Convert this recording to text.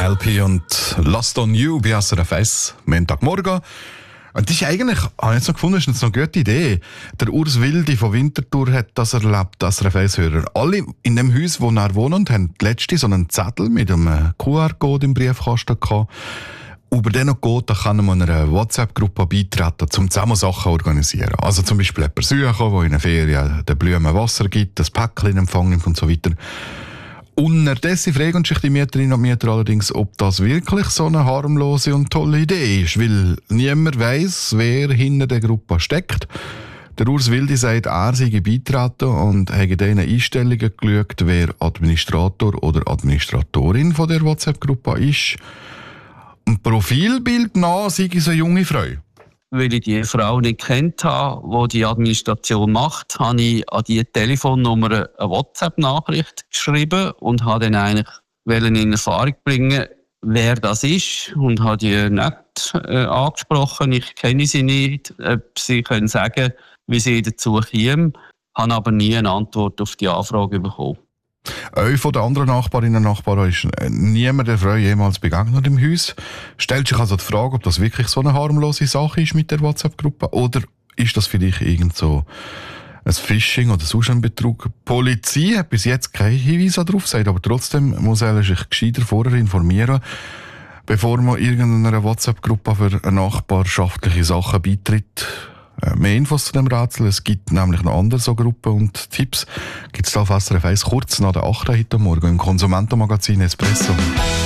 LP und Lost on You bei SRF 1, Montagmorgen. Und das ist eigentlich, habe ich jetzt noch gefunden, ist eine gute Idee. Der Urs Wilde von Winterthur hat das erlebt, SRF 1-Hörer. Alle in dem Haus, wo er wohnt, haben letzte so einen Zettel mit einem QR-Code im Briefkasten gehabt. Über den noch geht, da kann man einer WhatsApp-Gruppe beitreten, um zusammen Sachen organisieren. Also zum Beispiel jemanden suchen, der in einer Ferien den Blumen Wasser gibt, das Päckchen in Empfang nimmt und so weiter. Unterdessen fragen sich die Mieterinnen und Mieter allerdings, ob das wirklich so eine harmlose und tolle Idee ist, weil niemand weiss, wer hinter der Gruppe steckt. Der Urs Wilde sagt, er sei beitreten und habe in diesen Einstellungen geschaut, wer Administrator oder Administratorin von der WhatsApp-Gruppe ist. Ein Profilbild nach sei so eine junge Frau. Weil ich die Frau nicht kennt habe, die die Administration macht, habe ich an die Telefonnummer eine WhatsApp-Nachricht geschrieben und habe dann eigentlich in Erfahrung bringen, wer das ist, und habe die nicht angesprochen. Ich kenne sie nicht, ob sie können sagen, wie sie dazu kämen, habe aber nie eine Antwort auf die Anfrage bekommen. Euch von den anderen Nachbarinnen und Nachbarn ist niemand der Frau jemals begegnet im Haus. Stellt sich also die Frage, ob das wirklich so eine harmlose Sache ist mit der WhatsApp-Gruppe, oder ist das vielleicht irgend so ein Phishing oder sonst ein Betrug? Die Polizei hat bis jetzt keinen Hinweis darauf gesagt, aber trotzdem muss er sich gescheiter vorher informieren, bevor man irgendeiner WhatsApp-Gruppe für nachbarschaftliche Sachen beitritt. Mehr Infos zu dem Rätsel, es gibt nämlich noch andere so Gruppen und Tipps, gibt es auf SRF 1 kurz nach der 8. heute Morgen im Konsumentenmagazin Espresso.